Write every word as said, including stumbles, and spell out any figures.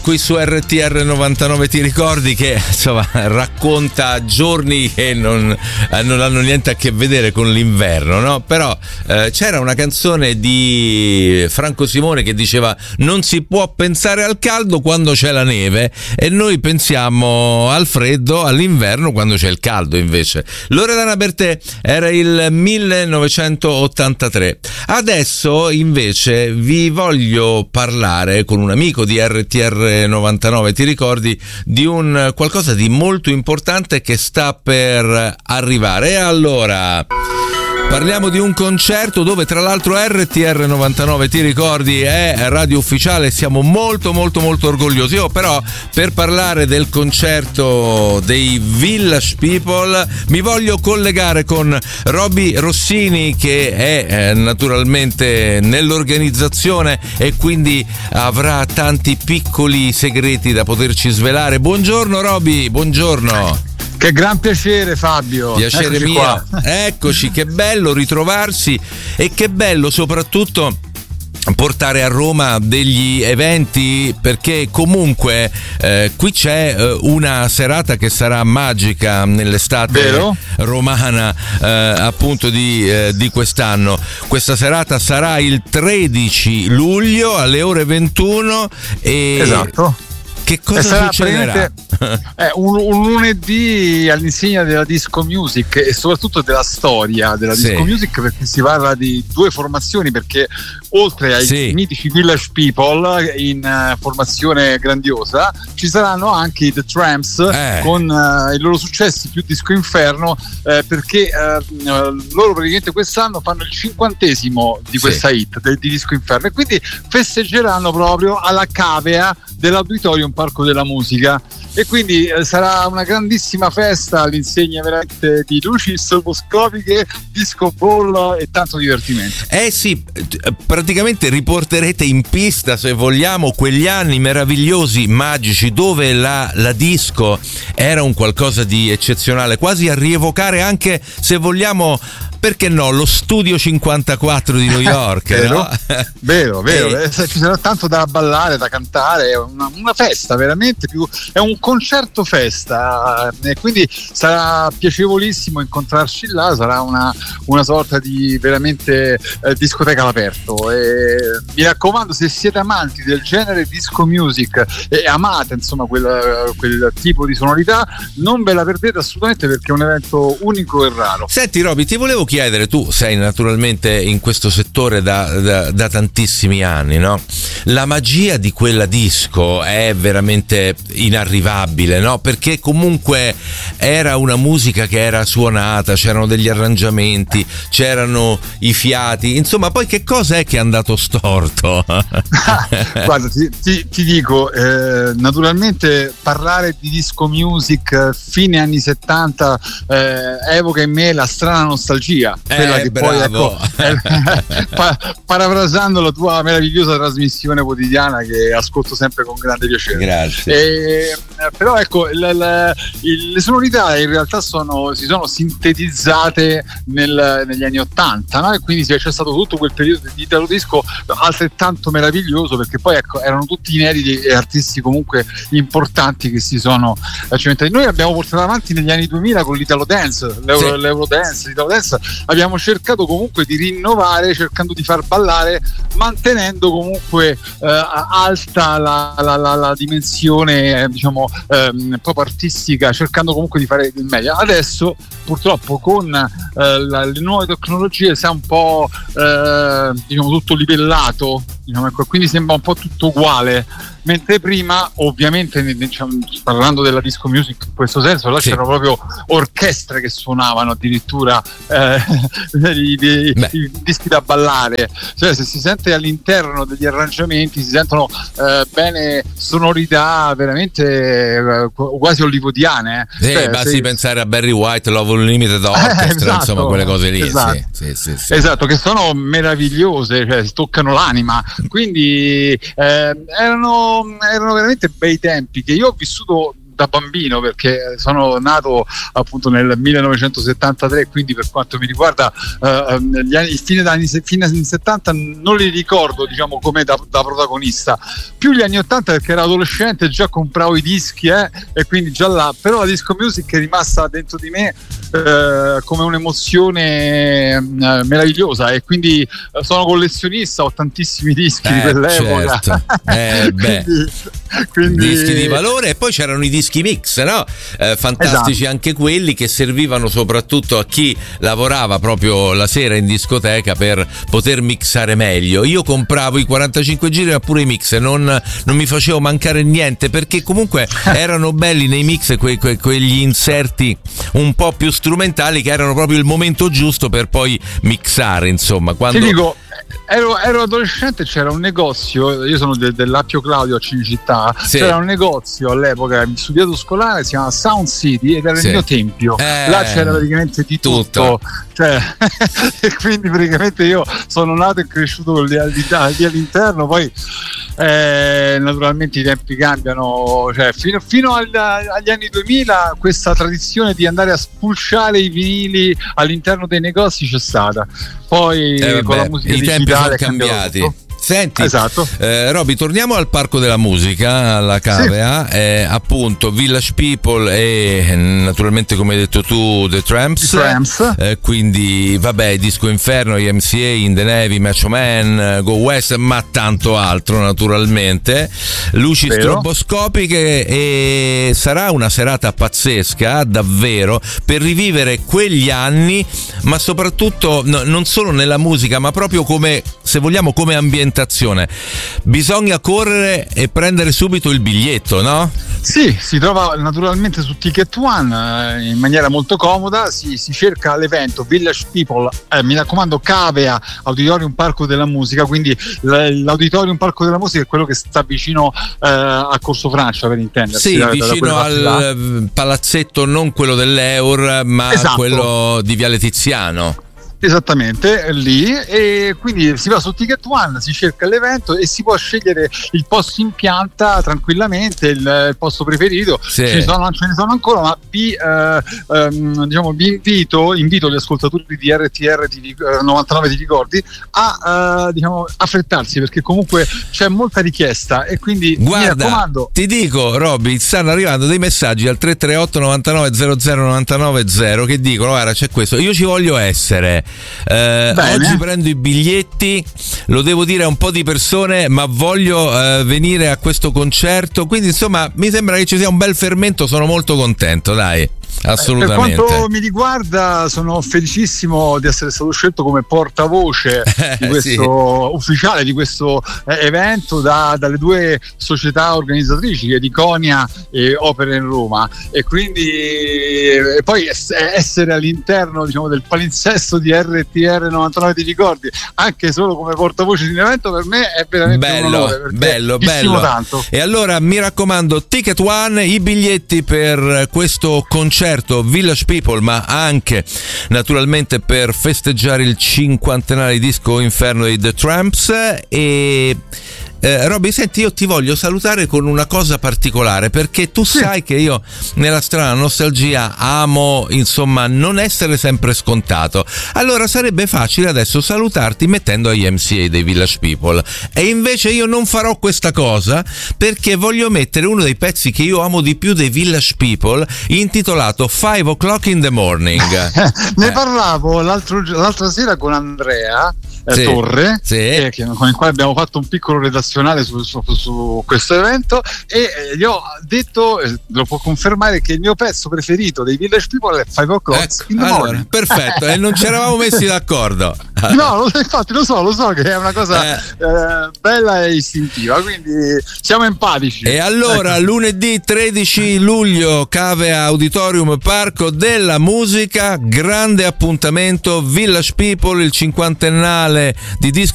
Qui su R T R novantanove ti ricordi che insomma racconta giorni che non, eh, non hanno niente a che vedere con l'inverno, no? Però eh, c'era una canzone di Franco Simone che diceva non si può pensare al caldo quando c'è la neve, e noi pensiamo al freddo all'inverno quando c'è il caldo. Invece Loredana Bertè era il millenovecentottantatré. Adesso invece vi voglio parlare con un amico di R T R novantanove, ti ricordi, di un qualcosa di molto importante che sta per arrivare. E allora parliamo di un concerto dove tra l'altro R T R novantanove, ti ricordi, è radio ufficiale, siamo molto molto molto orgogliosi. Io però per parlare del concerto dei Village People mi voglio collegare con Roby Rossini, che è eh, naturalmente nell'organizzazione e quindi avrà tanti piccoli segreti da poterci svelare. Buongiorno Roby, buongiorno. Che gran piacere Fabio. Piacere Eccoci mio. Qua. Eccoci, che bello ritrovarsi e che bello soprattutto portare a Roma degli eventi, perché comunque eh, qui c'è eh, una serata che sarà magica nell'estate Vero? romana eh, appunto di, eh, di quest'anno. Questa serata sarà il tredici luglio alle ore ventuno e esatto. Che cosa sarà succederà? Eh, un, un lunedì all'insegna della disco music e soprattutto della storia della sì. disco music, perché si parla di due formazioni, perché oltre ai sì. mitici Village People in uh, formazione grandiosa ci saranno anche i The Tramps eh. con uh, i loro successi più disco inferno, eh, perché uh, loro praticamente quest'anno fanno il cinquantesimo di questa sì. hit de- di disco inferno, e quindi festeggeranno proprio alla cavea dell'Auditorium Parco della Musica, e quindi eh, sarà una grandissima festa all'insegna veramente di luci stroboscopiche, disco ball e tanto divertimento. Eh sì, praticamente riporterete in pista, se vogliamo, quegli anni meravigliosi, magici, dove la, la disco era un qualcosa di eccezionale, quasi a rievocare anche, se vogliamo, perché no, lo Studio cinquantaquattro di New York. Vero, no? vero, vero. E... Eh, ci sarà tanto da ballare, da cantare, è una, una festa veramente, più è un concerto festa, e quindi sarà piacevolissimo incontrarci là, sarà una, una sorta di veramente eh, discoteca all'aperto. E mi raccomando, se siete amanti del genere disco music e amate insomma quel, quel tipo di sonorità, non ve la perdete assolutamente, perché è un evento unico e raro. Senti Roby, ti volevo chiedere, tu sei naturalmente in questo settore da, da, da tantissimi anni, no? La magia di quella disco è veramente inarrivabile, no? Perché comunque era una musica che era suonata, c'erano degli arrangiamenti, c'erano i fiati, insomma, poi che cosa è che è andato storto? Guarda, ti, ti, ti dico, eh, naturalmente parlare di disco music fine anni settanta eh, evoca in me la strana nostalgia, quella eh, che bravo. poi ecco, pa- parafrasando la tua meravigliosa trasmissione quotidiana che ascolto sempre con grande piacere. Grazie. E, però ecco, le, le, le sonorità in realtà sono, si sono sintetizzate nel, negli anni ottanta, no? E quindi c'è stato tutto quel periodo di italo disco altrettanto meraviglioso, perché poi ecco, erano tutti inediti e artisti comunque importanti che si sono cimentati. Noi abbiamo portato avanti negli anni duemila con l'Italo Dance, l'Euro, sì. l'Euro Dance, l'Italo Dance, abbiamo cercato comunque di rinnovare, cercando di far ballare, mantenendo comunque eh, alta la, la, la, la dimensione eh, diciamo ehm, proprio artistica, cercando comunque di fare il meglio. Adesso purtroppo con eh, la, le nuove tecnologie si è un po' eh, diciamo tutto livellato, diciamo, ecco, quindi sembra un po' tutto uguale, mentre prima ovviamente diciamo, parlando della disco music in questo senso, là sì. c'erano proprio orchestre che suonavano addirittura eh, i, i, i dischi da ballare, cioè se si sente all'interno degli arrangiamenti si sentono eh, bene sonorità veramente eh, quasi hollywoodiane, eh. Sì, cioè, basti se... pensare a Barry White, Love Unlimited Orchestra, eh, esatto, insomma quelle cose lì, esatto. Sì, sì, sì, sì. Esatto, che sono meravigliose, cioè si toccano l'anima, quindi eh, erano, erano veramente bei tempi che io ho vissuto da bambino, perché sono nato appunto nel millenovecentosettantatré, quindi per quanto mi riguarda eh, gli anni, il fine anni, fine anni settanta non li ricordo, diciamo, come da, da protagonista, più gli anni ottanta, perché ero adolescente, già compravo i dischi eh, e quindi già là, però la disco music è rimasta dentro di me eh, come un'emozione eh, meravigliosa, e quindi eh, sono collezionista, ho tantissimi dischi eh, di quell'epoca. Certo. Eh, beh. quindi, quindi... dischi di valore. E poi c'erano i dischi mix, no? Eh, fantastici, esatto. Anche quelli che servivano soprattutto a chi lavorava proprio la sera in discoteca per poter mixare meglio. Io compravo i quarantacinque giri ma pure i mix, non, non mi facevo mancare niente, perché comunque erano belli nei mix que, que, quegli inserti un po' più strumentali che erano proprio il momento giusto per poi mixare, insomma. Quando... Ti dico, ero, ero adolescente, c'era un negozio, io sono de, dell'Appio Claudio a Cinecittà, sì. C'era un negozio all'epoca in studiato scolare, si chiama Sound City, ed era sì. Il mio tempio, eh, là c'era praticamente di tutto, tutto. Cioè, e quindi praticamente io sono nato e cresciuto lì all'interno. Poi eh, naturalmente i tempi cambiano, cioè, fino, fino agli, agli anni duemila questa tradizione di andare a spulciare i vinili all'interno dei negozi c'è stata, poi eh, vabbè, con la musica i tempi sono cambiati. Senti, esatto. eh, Roby, torniamo al Parco della Musica, alla Cavea, sì. eh, appunto Village People e naturalmente, come hai detto tu, The Tramps, The Tramps. Eh, quindi vabbè, Disco Inferno, I M C A, In the Navy, Macho Man, Go West, ma tanto altro naturalmente, luci Vero. stroboscopiche, e sarà una serata pazzesca davvero per rivivere quegli anni, ma soprattutto no, non solo nella musica, ma proprio come, se vogliamo, come ambientazione. Bisogna correre e prendere subito il biglietto, no? Sì, si trova naturalmente su Ticket One eh, in maniera molto comoda, si, si cerca l'evento Village People, eh, mi raccomando, Cavea, Auditorium Parco della Musica, quindi l'Auditorium Parco della Musica è quello che sta vicino eh, a Corso Francia, per intendersi. Sì, da, vicino da al palazzetto, non quello dell'Eur, ma esatto. quello di Viale Tiziano. Esattamente, lì, e quindi si va su Ticket One, si cerca l'evento e si può scegliere il posto in pianta tranquillamente, il, il posto preferito. Sì. Ce ne sono, ce ne sono ancora, ma vi, eh, ehm, diciamo, vi invito, invito gli ascoltatori di R T R novantanove, ti ricordi, a eh, diciamo, affrettarsi, perché comunque c'è molta richiesta, e quindi guarda, mi raccomando. Ti dico, Roby, stanno arrivando dei messaggi al tre tre otto novantanove zero zero novantanove zero che dicono: guarda, c'è questo, io ci voglio essere. Eh, oggi prendo i biglietti, lo devo dire a un po' di persone, ma voglio eh, venire a questo concerto, quindi insomma mi sembra che ci sia un bel fermento, sono molto contento, dai. Assolutamente. Per quanto mi riguarda, sono felicissimo di essere stato scelto come portavoce di questo sì. ufficiale di questo eh, evento da, dalle due società organizzatrici, che è Diconia e Opera in Roma, e quindi e poi essere all'interno, diciamo, del palinsesto di R T R novantanove, ti ricordi, anche solo come portavoce di un evento, per me è veramente bello, un onore, bello, bello. Tanto. E allora mi raccomando, Ticket One, i biglietti per questo concerto Village People, ma anche naturalmente per festeggiare il cinquantenario di Disco Inferno dei The Tramps. E Eh, Roby, senti, io ti voglio salutare con una cosa particolare, perché tu sì. sai che io nella strana nostalgia amo, insomma, non essere sempre scontato. Allora sarebbe facile adesso salutarti mettendo I M C A dei Village People, e invece io non farò questa cosa, perché voglio mettere uno dei pezzi che io amo di più dei Village People, intitolato Five O'Clock in the Morning. Ne eh. parlavo l'altro, l'altra sera con Andrea eh, sì. Torre, sì. Eh, che, con il quale abbiamo fatto un piccolo redazionale Su, su, su questo evento, e eh, gli ho detto, eh, lo può confermare, che il mio pezzo preferito dei Village People è Five O'Clock ecco, in the allora, Morning. Perfetto, e non ci eravamo messi d'accordo. No, lo, infatti lo so, lo so che è una cosa eh. Eh, bella e istintiva, quindi siamo empatici. E allora ecco. Lunedì tredici luglio, Cavea Auditorium Parco della Musica, grande appuntamento, Village People, il cinquantennale di Disco